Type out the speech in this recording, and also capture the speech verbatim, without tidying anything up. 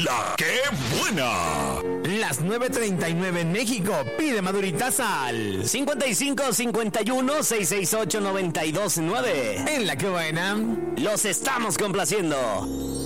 La que buena. Las nueve treinta y nueve en México. Pide Maduritas al cincuenta y cinco cincuenta y uno seiscientos sesenta y ocho noventa y dos nueve. En La que buena los estamos complaciendo.